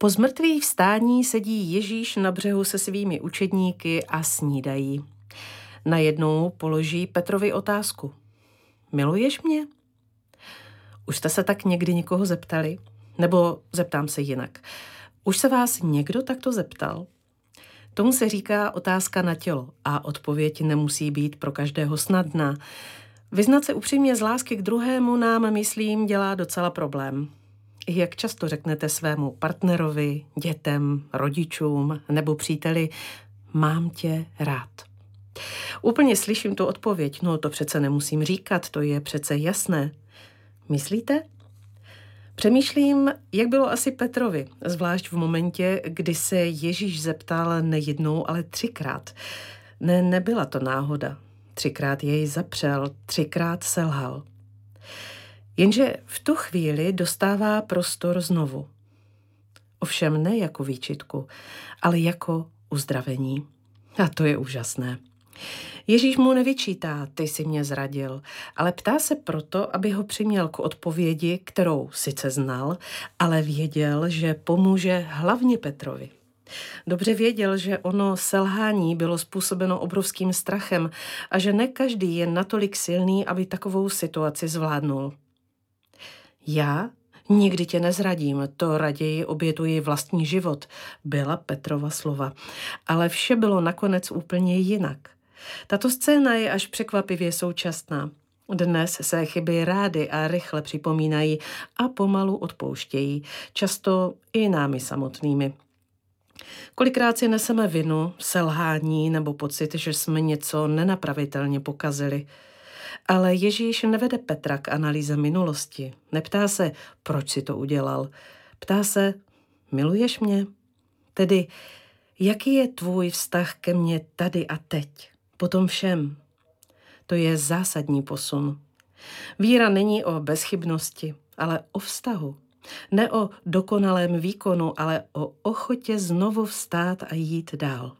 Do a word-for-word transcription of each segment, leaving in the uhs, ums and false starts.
Po zmrtvých vstání sedí Ježíš na břehu se svými učedníky a snídají. Najednou položí Petrovi otázku. Miluješ mě? Už jste se tak někdy někoho zeptali? Nebo zeptám se jinak. Už se vás někdo takto zeptal? Tomu se říká otázka na tělo a odpověď nemusí být pro každého snadná. Vyznat se upřímně z lásky k druhému nám, myslím, dělá docela problém. Jak často řeknete svému partnerovi, dětem, rodičům nebo příteli, mám tě rád. Úplně slyším tu odpověď, no to přece nemusím říkat, to je přece jasné. Myslíte? Přemýšlím, jak bylo asi Petrovi, zvlášť v momentě, kdy se Ježíš zeptal nejednou, ale třikrát. Ne, nebyla to náhoda. Třikrát jej zapřel, třikrát selhal. Jenže v tu chvíli dostává prostor znovu. Ovšem ne jako výčitku, ale jako uzdravení. A to je úžasné. Ježíš mu nevyčítá, ty jsi mě zradil, ale ptá se proto, aby ho přiměl k odpovědi, kterou sice znal, ale věděl, že pomůže hlavně Petrovi. Dobře věděl, že ono selhání bylo způsobeno obrovským strachem a že ne každý je natolik silný, aby takovou situaci zvládnul. Já nikdy tě nezradím, to raději obětuji vlastní život, byla Petrova slova. Ale vše bylo nakonec úplně jinak. Tato scéna je až překvapivě současná. Dnes se chyby rády a rychle připomínají a pomalu odpouštějí, často i námi samotnými. Kolikrát si neseme vinu, selhání nebo pocit, že jsme něco nenapravitelně pokazili. Ale Ježíš nevede Petra k analýze minulosti. Neptá se, proč si to udělal. Ptá se, miluješ mě? Tedy, jaký je tvůj vztah ke mně tady a teď? Po tom všem. To je zásadní posun. Víra není o bezchybnosti, ale o vztahu. Ne o dokonalém výkonu, ale o ochotě znovu vstát a jít dál.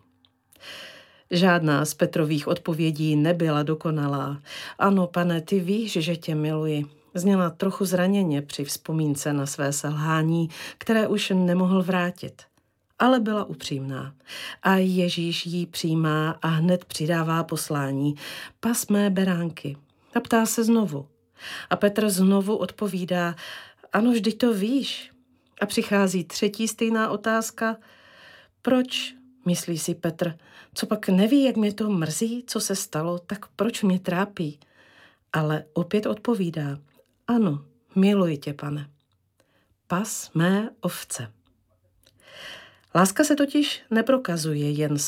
Žádná z Petrových odpovědí nebyla dokonalá. Ano, pane, ty víš, že tě miluji. Zněla trochu zraněně při vzpomínce na své selhání, které už nemohl vrátit. Ale byla upřímná. A Ježíš jí přijímá a hned přidává poslání. Pas mé beránky. A ptá se znovu. A Petr znovu odpovídá, ano, vždyť to víš. A přichází třetí stejná otázka. Proč? Myslí si Petr. Co pak neví, jak mě to mrzí, co se stalo, tak proč mě trápí? Ale opět odpovídá. Ano, miluji tě, pane. Pas mé ovce. Láska se totiž neprokazuje jen